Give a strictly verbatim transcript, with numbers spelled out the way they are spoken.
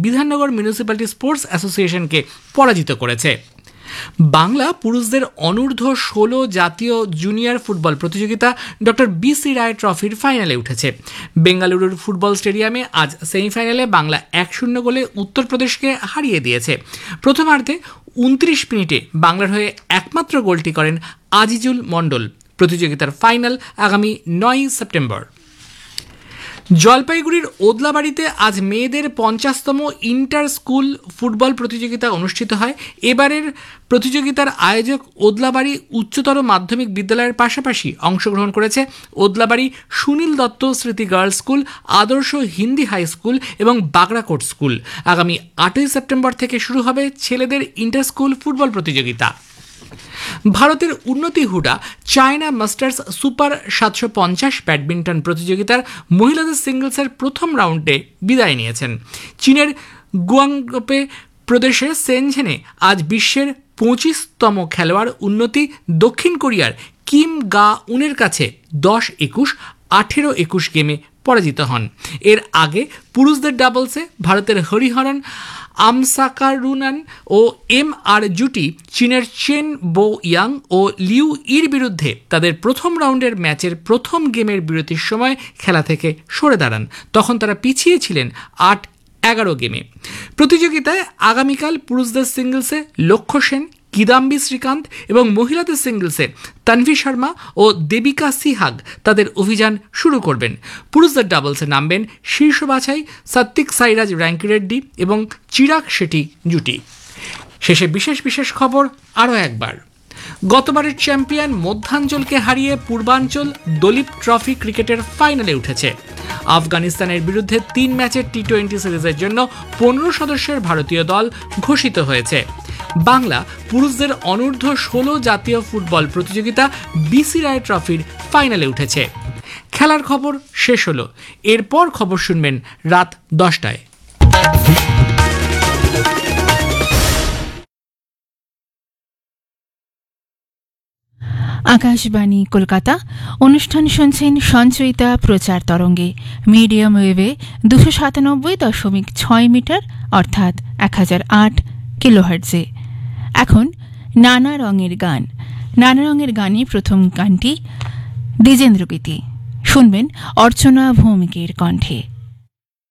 Bidhannagar municipality sports অ্যাসোসিয়েশনকে পরাজিত করেছে। বাংলা পুরুষদের অনূর্ধ্ব ষোলো জাতীয় জুনিয়র ফুটবল প্রতিযোগিতা ডক্টর বি সি রায় ট্রফির ফাইনালে উঠেছে। বেঙ্গালুরুর ফুটবল স্টেডিয়ামে আজ সেমিফাইনালে বাংলা এক শূন্য গোলে উত্তরপ্রদেশকে হারিয়ে দিয়েছে। প্রথমার্ধে উনত্রিশ মিনিটে বাংলার হয়ে একমাত্র গোলটি করেন আজিজুল মণ্ডল। প্রতিযোগিতার ফাইনাল আগামী নয় সেপ্টেম্বর। জলপাইগুড়ির ওদলাবাড়িতে আজ মেয়েদের পঞ্চাশতম ইন্টার স্কুল ফুটবল প্রতিযোগিতা অনুষ্ঠিত হয়। এবারের প্রতিযোগিতার আয়োজক ওদলাবাড়ি উচ্চতর মাধ্যমিক বিদ্যালয়ের পাশাপাশি অংশগ্রহণ করেছে ওদলাবাড়ি সুনীল দত্ত স্মৃতি গার্লস স্কুল, আদর্শ হিন্দি হাই স্কুল এবং বাগড়াকোট স্কুল। আগামী আটই সেপ্টেম্বর থেকে শুরু হবে ছেলেদের ইন্টার স্কুল ফুটবল প্রতিযোগিতা। ভারতের উন্নতি হুডা চায়না মাস্টার্স সুপার সাতশো পঞ্চাশ ব্যাডমিন্টন প্রতিযোগিতার মহিলাদের সিঙ্গলসের প্রথম রাউন্ডে বিদায় নিয়েছেন। চীনের গুয়াংডোপে প্রদেশের সেনঝেনে আজ বিশ্বের পঁচিশতম খেলোয়াড় উন্নতি দক্ষিণ কোরিয়ার কিম গা উনের কাছে দশ একুশ আঠেরো একুশ গেমে পরাজিত হন। এর আগে পুরুষদের ডাবলসে ভারতের হরিহরন আমসাকারুনান ও এম আর জুটি চীনের চেন বো ইয়াং ও লিউ ইর বিরুদ্ধে তাদের প্রথম রাউন্ডের ম্যাচের প্রথম গেমের বিরতির সময় খেলা থেকে সরে দাঁড়ান। তখন তারা পিছিয়ে ছিলেন আট এগারো গেমে। প্রতিযোগিতায় আগামীকাল পুরুষদের সিঙ্গলসে লক্ষ্য সেন, কিদাম্বি শ্রীকান্ত এবং মহিলাদের সিঙ্গলসে তানভি শর্মা ও দেবিকা সিহাগ তাদের অভিযান শুরু করবেন। পুরুষদের ডাবলসে নামবেন শীর্ষ বাছাই সাত্বিক সাইরাজ র্যাঙ্কিরেড্ডি এবং চিরাগ শেঠি জুটি। শেষে বিশেষ বিশেষ খবর আরও একবার। গতবারের চ্যাম্পিয়ন মধ্যাঞ্চলকে হারিয়ে পূর্বাঞ্চল দলীপ ট্রফি ক্রিকেটের ফাইনালে উঠেছে। আফগানিস্তানের বিরুদ্ধে তিন ম্যাচের টি টোয়েন্টি সিরিজের জন্য পনেরো সদস্যের ভারতীয় দল ঘোষিত হয়েছে। বাংলা পুরুষদের অনূর্ধ্ব ষোলো জাতীয় ফুটবল প্রতিযোগিতা বিসি রায় ট্রফির ফাইনালে উঠেছে। খেলার খবর শেষ হলো। এরপর খবর শুনবেন রাত দশটায়। আকাশবাণী কলকাতা। অনুষ্ঠান শুনছেন সঞ্চয়িতা প্রচার তরঙ্গে মিডিয়াম ওয়েভে দুশো সাতানব্বই দশমিক ছয় মিটার অর্থাৎ এক হাজার আট কিলোহার্টজে। এখন নানা রঙের গান। নানা রঙের গানে প্রথম গানটি দ্বিজেন্দ্রগীতি। শুনবেন অর্চনা ভৌমিকের কণ্ঠে।